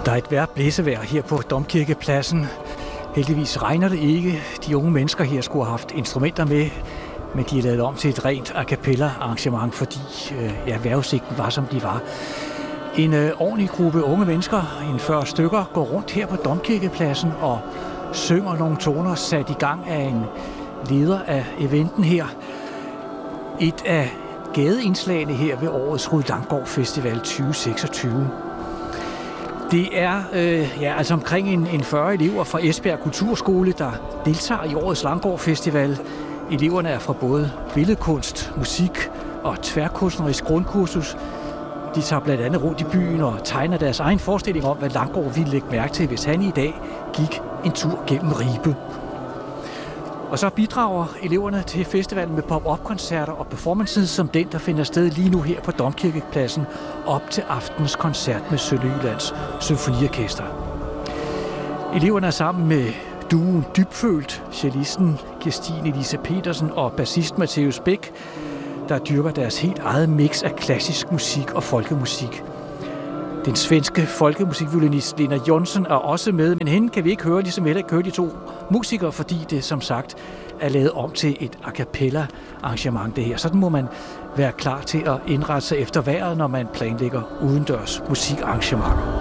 Der er et værd blæsevejr her på Domkirkepladsen. Heldigvis regner det ikke. De unge mennesker her skulle have haft instrumenter med, men de er lavet om til et rent a cappella arrangement, fordi vejrudsigten var, som de var. En ordentlig gruppe unge mennesker, en 40 stykker, går rundt her på Domkirkepladsen og synger nogle toner, sat i gang af en leder af eventen her. Et af gadeindslagene her ved årets Rud Langgaard Festival 2026. Det er altså omkring en 40 elever fra Esbjerg Kulturskole, der deltager i årets Langgaard Festival. Eleverne er fra både billedkunst, musik og tværkunstnerisk grundkursus. De tager blandt andet rundt i byen og tegner deres egen forestilling om, hvad Langgaard ville lægge mærke til, hvis han i dag gik en tur gennem Ribe. Og så bidrager eleverne til festivalen med pop-up-koncerter og performances som den, der finder sted lige nu her på Domkirkepladsen op til aftens koncert med Sønderjyllands Symfoniorkester. Eleverne er sammen med duoen Dybfølt, cellisten Kirstine Elise Petersen og bassist Matthæus Bæk, der dyrker deres helt eget mix af klassisk musik og folkemusik. Den svenske folkemusikviolinist Lena Jonsson er også med, men hende kan vi ikke høre, ligesom vi heller ikke høre de to musikere, fordi det som sagt er lavet om til et a cappella arrangement det her. Sådan må man være klar til at indrette sig efter vejret, når man planlægger udendørs musikarrangementer.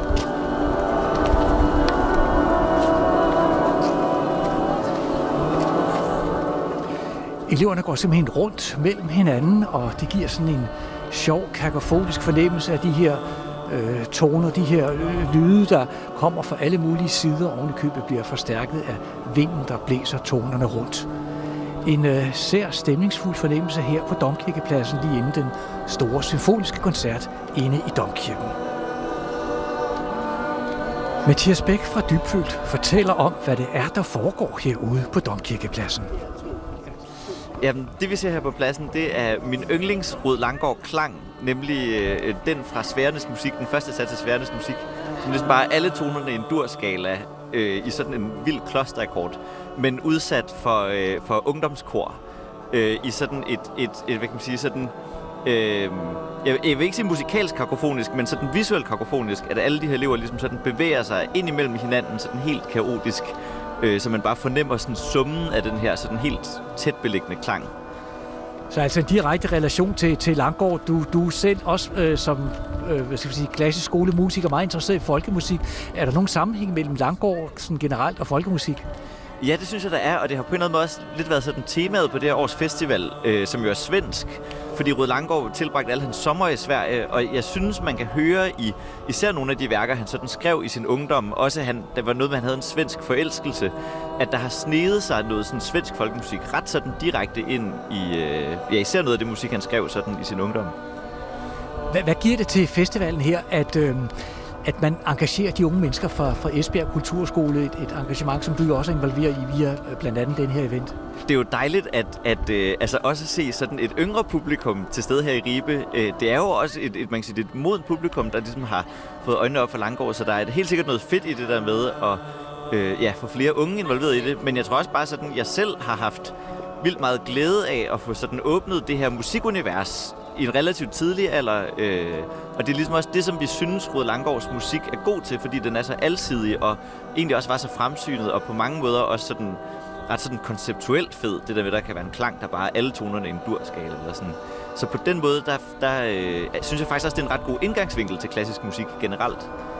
Eleverne går simpelthen rundt mellem hinanden, og det giver sådan en sjov, kakofonisk fornemmelse af de her toner, de her lyde, der kommer fra alle mulige sider, og ovenikøbet bliver forstærket af vinden, der blæser tonerne rundt. En sær stemningsfuld fornemmelse her på Domkirkepladsen lige inden den store symfoniske koncert inde i Domkirken. Matthæus Bæk fra Dybfølt fortæller om, hvad det er, der foregår herude på Domkirkepladsen. Jamen, det vi ser her på pladsen, det er min yndlings Rud Langgaard klang, nemlig den fra Sværnes musik, den første sats af Sværnes musik, som ligesom bare alle tonerne i en durskala i sådan en vild klosterakord, men udsat for ungdomskor i sådan et hvad kan man sige, sådan jeg vil ikke sige musikalsk kakofonisk, men sådan visuelt kakofonisk, at alle de her elever ligesom sådan bevæger sig ind imellem hinanden sådan helt kaotisk, så man bare fornemmer sådan summen af den her sådan helt tæt beliggende klang. Så altså en direkte relation til Langgaard. Du er selv også som klassisk skolemusiker meget interesseret i folkemusik. Er der nogen sammenhæng mellem Langgaard sådan generelt og folkemusik? Ja, det synes jeg, der er, og det har på en eller anden måde også lidt været sådan temaet på det her års festival, som jo er svensk, fordi Rud Langgaard tilbragte alle hans sommer i Sverige, og jeg synes, man kan høre i især nogle af de værker, han sådan skrev i sin ungdom, også der var noget med, han havde en svensk forelskelse, at der har sneget sig noget sådan svensk folkemusik ret sådan direkte ind i især noget af det musik, han skrev sådan i sin ungdom. Hvad giver det til festivalen her, at man engagerer de unge mennesker fra Esbjerg Kulturskole, et engagement, som du også er involveret i via blandt andet den her event? Det er jo dejligt at også se sådan et yngre publikum til stede her i Ribe. Det er jo også man kan sige, et modent publikum, der ligesom har fået øjnene op for Langgaard, så der er helt sikkert noget fedt i det der med at få flere unge involveret i det. Men jeg tror også bare sådan, jeg selv har haft vildt meget glæde af at få sådan åbnet det her musikunivers i en relativt tidlig alder, og det er ligesom også det, som vi synes, Rud Langgaards musik er god til, fordi den er så alsidig, og egentlig også var så fremsynet, og på mange måder også sådan ret sådan konceptuelt fed, det der med, der kan være en klang, der bare er alle tonerne i en durskala, eller sådan. Så på den måde, der synes jeg faktisk også, det er en ret god indgangsvinkel til klassisk musik generelt.